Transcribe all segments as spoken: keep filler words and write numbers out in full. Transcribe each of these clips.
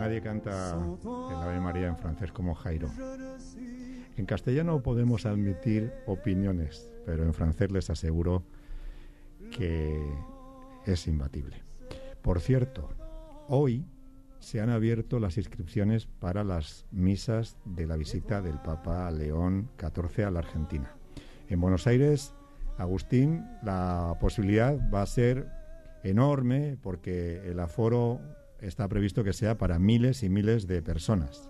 nadie canta el Ave María en francés como Jairo. En castellano podemos admitir opiniones, pero en francés les aseguro que es imbatible. Por cierto, hoy se han abierto las inscripciones para las misas de la visita del Papa León catorce a la Argentina. En Buenos Aires, Agustín, la posibilidad va a ser enorme porque el aforo está previsto que sea para miles y miles de personas.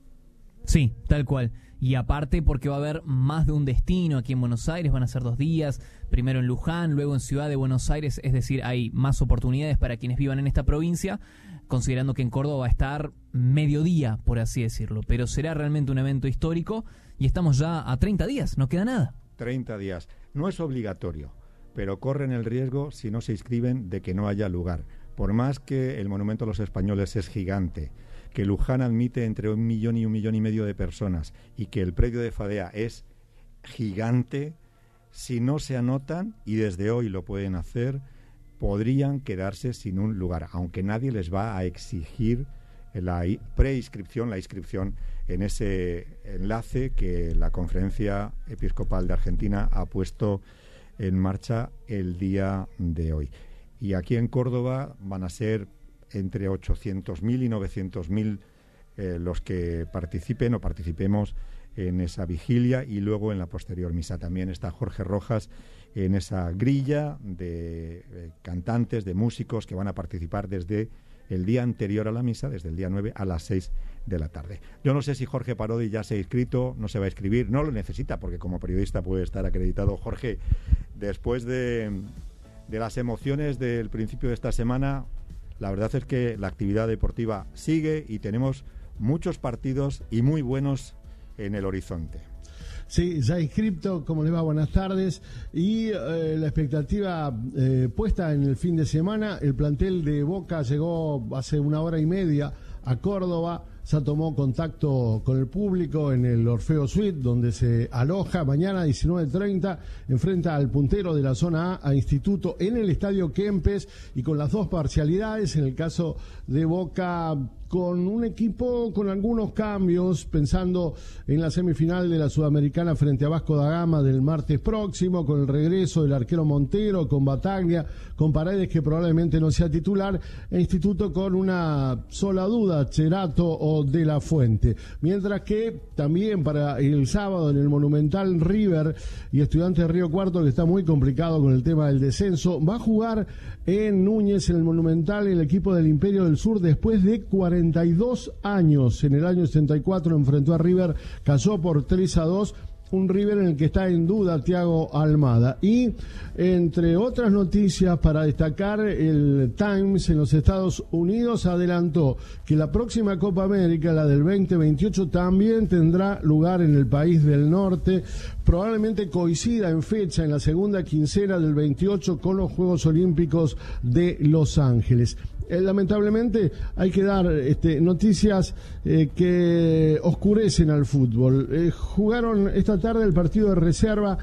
Sí, tal cual. Y aparte porque va a haber más de un destino aquí en Buenos Aires, van a ser dos días, primero en Luján, luego en Ciudad de Buenos Aires, es decir, hay más oportunidades para quienes vivan en esta provincia, considerando que en Córdoba va a estar mediodía, por así decirlo, pero será realmente un evento histórico y estamos ya a treinta días, no queda nada. treinta días. No es obligatorio, pero corren el riesgo, si no se inscriben, de que no haya lugar. Por más que el Monumento a los Españoles es gigante, que Luján admite entre un millón y un millón y medio de personas y que el predio de Fadea es gigante, si no se anotan, y desde hoy lo pueden hacer, podrían quedarse sin un lugar, aunque nadie les va a exigir la preinscripción, la inscripción en ese enlace que la Conferencia Episcopal de Argentina ha puesto en marcha el día de hoy. Y aquí en Córdoba van a ser entre ochocientos mil y novecientos mil eh, los que participen o participemos en esa vigilia, y luego en la posterior misa. También está Jorge Rojas en esa grilla de eh, cantantes, de músicos que van a participar desde el día anterior a la misa, desde el día nueve a las seis de la tarde. Yo no sé si Jorge Parodi ya se ha inscrito, no se va a inscribir, no lo necesita porque como periodista puede estar acreditado. Jorge, después de, de las emociones del principio de esta semana, la verdad es que la actividad deportiva sigue y tenemos muchos partidos y muy buenos en el horizonte. Sí, ya inscripto, ¿cómo le va? Buenas tardes. Y eh, la expectativa eh, puesta en el fin de semana, el plantel de Boca llegó hace una hora y media a Córdoba, ya tomó contacto con el público en el Orfeo Suite, donde se aloja mañana a diecinueve treinta, enfrenta al puntero de la zona A, a Instituto, en el Estadio Kempes, y con las dos parcialidades, en el caso de Boca, con un equipo con algunos cambios, pensando en la semifinal de la Sudamericana frente a Vasco da Gama del martes próximo, con el regreso del arquero Montero, con Bataglia, con Paredes, que probablemente no sea titular, e Instituto con una sola duda, Cherato o De La Fuente. Mientras que también para el sábado en el Monumental, River y Estudiantes de Río Cuarto, que está muy complicado con el tema del descenso, va a jugar en Núñez, en el Monumental, el equipo del Imperio del Sur, después de cuarenta y dos años. En el año setenta y cuatro enfrentó a River, cayó por tres a dos. Un River en el que está en duda Thiago Almada. Y entre otras noticias para destacar, el Times en los Estados Unidos adelantó que la próxima Copa América, la del veinte veintiocho, también tendrá lugar en el país del norte. Probablemente coincida en fecha, en la segunda quincena del veintiocho, con los Juegos Olímpicos de Los Ángeles. Eh, lamentablemente hay que dar este, noticias eh, que oscurecen al fútbol. Eh, jugaron esta tarde el partido de reserva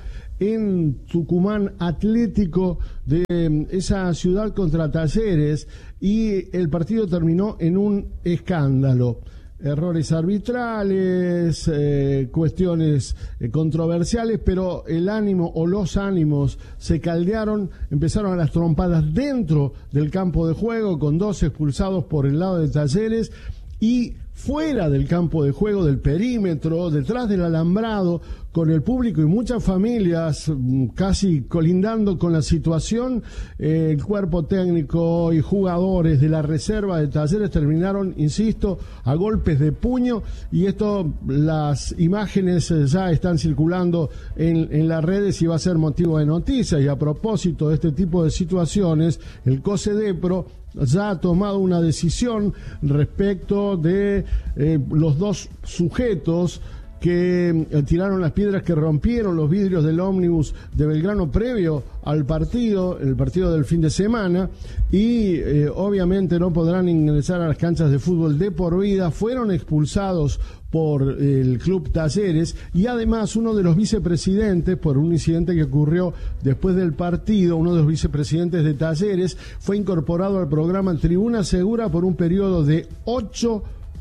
en Tucumán Atlético de eh, esa ciudad contra Talleres, y el partido terminó en un escándalo. Errores arbitrales, eh, cuestiones eh, controversiales, pero el ánimo o los ánimos se caldearon, empezaron a las trompadas dentro del campo de juego, con dos expulsados por el lado de Talleres, y fuera del campo de juego, del perímetro, detrás del alambrado, con el público y muchas familias casi colindando con la situación, eh, el cuerpo técnico y jugadores de la reserva de Talleres terminaron, insisto, a golpes de puño, y esto, las imágenes ya están circulando en, en las redes y va a ser motivo de noticias. Y a propósito de este tipo de situaciones, el COSEDEPRO ya ha tomado una decisión respecto de eh, los dos sujetos que eh, tiraron las piedras que rompieron los vidrios del ómnibus de Belgrano previo al partido, el partido del fin de semana, y eh, obviamente no podrán ingresar a las canchas de fútbol de por vida. Fueron expulsados por el Club Talleres, y además uno de los vicepresidentes, por un incidente que ocurrió después del partido, uno de los vicepresidentes de Talleres fue incorporado al programa Tribuna Segura por un periodo de ocho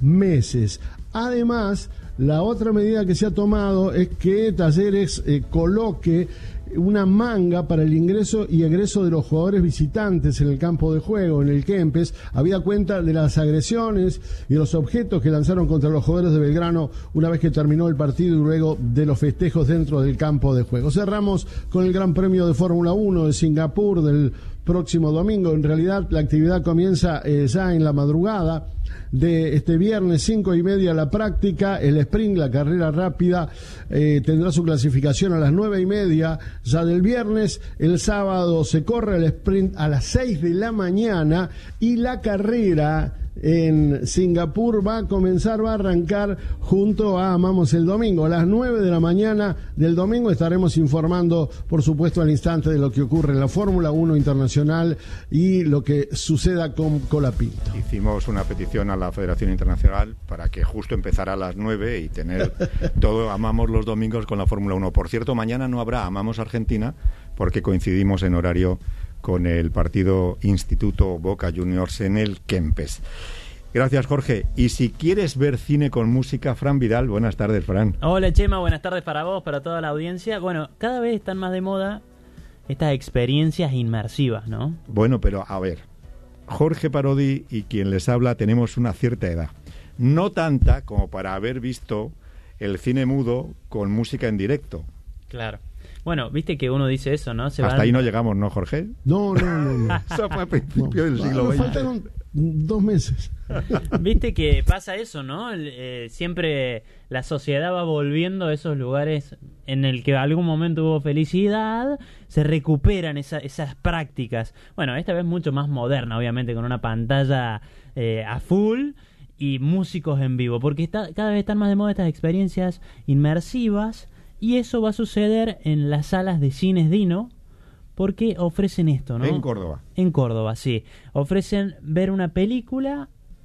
meses. Además, la otra medida que se ha tomado es que Talleres eh, coloque una manga para el ingreso y egreso de los jugadores visitantes en el campo de juego, en el Kempes, habida cuenta de las agresiones y los objetos que lanzaron contra los jugadores de Belgrano una vez que terminó el partido y luego de los festejos dentro del campo de juego. Cerramos con el Gran Premio de Fórmula uno de Singapur del próximo domingo. En realidad la actividad comienza eh, ya en la madrugada de este viernes, cinco y media la práctica, el sprint, la carrera rápida, eh, tendrá su clasificación a las nueve y media ya del viernes. El sábado se corre el sprint a las seis de la mañana y la carrera en Singapur va a comenzar, va a arrancar junto a Amamos el domingo. A las nueve de la mañana del domingo estaremos informando, por supuesto, al instante de lo que ocurre en la Fórmula uno Internacional y lo que suceda con Colapinto. Hicimos una petición a la Federación Internacional para que justo empezara a las nueve y tener todo Amamos los domingos con la Fórmula uno. Por cierto, mañana no habrá Amamos Argentina porque coincidimos en horario con el partido Instituto Boca Juniors en el Kempes. Gracias, Jorge. Y si quieres ver cine con música, Fran Vidal. Buenas tardes, Fran. Hola, Chema. Buenas tardes para vos, para toda la audiencia. Bueno, cada vez están más de moda estas experiencias inmersivas, ¿no? Bueno, pero a ver, Jorge Parodi y quien les habla tenemos una cierta edad. No tanta como para haber visto el cine mudo con música en directo. Claro. Bueno, viste que uno dice eso, ¿no? Se Hasta van... ahí no llegamos, ¿no, Jorge? No, no, no. no. Eso fue a principio no. del siglo Nos veinte. faltaron dos meses. Viste que pasa eso, ¿no? Eh, siempre la sociedad va volviendo a esos lugares en el que algún momento hubo felicidad, se recuperan esa, esas prácticas. Bueno, esta vez mucho más moderna, obviamente, con una pantalla eh, a full y músicos en vivo, porque está, cada vez están más de moda estas experiencias inmersivas. Y eso va a suceder en las salas de Cines Dino, porque ofrecen esto, ¿no? En Córdoba. En Córdoba, sí. Ofrecen ver una película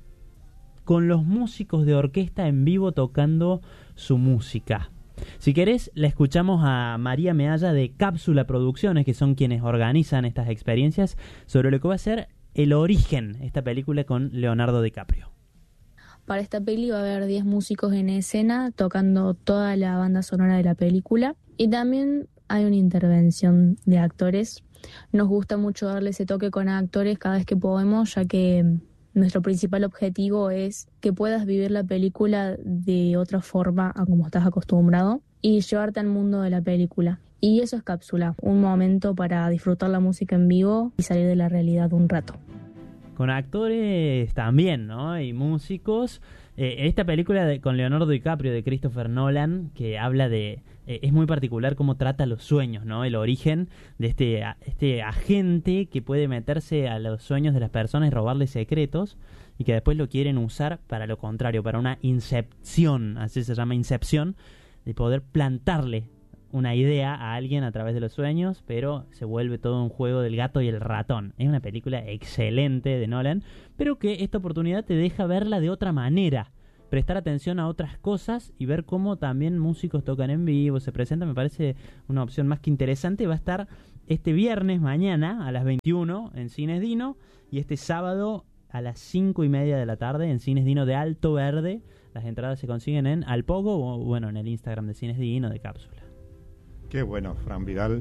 con los músicos de orquesta en vivo tocando su música. Si querés, la escuchamos a María Mealla de Cápsula Producciones, que son quienes organizan estas experiencias, sobre lo que va a ser El Origen, esta película con Leonardo DiCaprio. Para esta peli va a haber diez músicos en escena tocando toda la banda sonora de la película y también hay una intervención de actores. Nos gusta mucho darle ese toque con actores cada vez que podemos, ya que nuestro principal objetivo es que puedas vivir la película de otra forma a como estás acostumbrado y llevarte al mundo de la película. Y eso es Cápsula, un momento para disfrutar la música en vivo y salir de la realidad un rato. Con actores también, ¿no? Y músicos. Eh, esta película de, con Leonardo DiCaprio de Christopher Nolan, que habla de... Eh, es muy particular cómo trata los sueños, ¿no? El origen de este, a, este agente que puede meterse a los sueños de las personas y robarles secretos y que después lo quieren usar para lo contrario, para una incepción, así se llama, incepción, de poder plantarle una idea a alguien a través de los sueños, pero se vuelve todo un juego del gato y el ratón. Es una película excelente de Nolan, pero que esta oportunidad te deja verla de otra manera, prestar atención a otras cosas y ver cómo también músicos tocan en vivo, se presenta, me parece una opción más que interesante. Va a estar este viernes mañana a las veintiuno en Cines Dino y este sábado a las cinco y media de la tarde en Cines Dino de Alto Verde. Las entradas se consiguen en Alpogo o bueno, en el Instagram de Cines Dino de Cápsula. Qué bueno, Fran Vidal.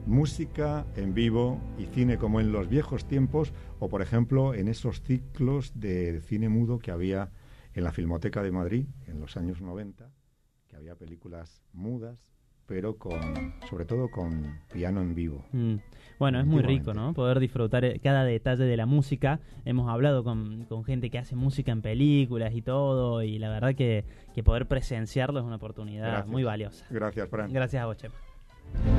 Música en vivo y cine como en los viejos tiempos o, por ejemplo, en esos ciclos de cine mudo que había en la Filmoteca de Madrid en los años noventa, que había películas mudas, pero con, sobre todo con piano en vivo. Mm. Bueno, es muy rico, ¿no? Poder disfrutar cada detalle de la música. Hemos hablado con, con gente que hace música en películas y todo, y la verdad que, que poder presenciarlo es una oportunidad Gracias. muy valiosa. Gracias, Fran. Gracias a vos, Chema.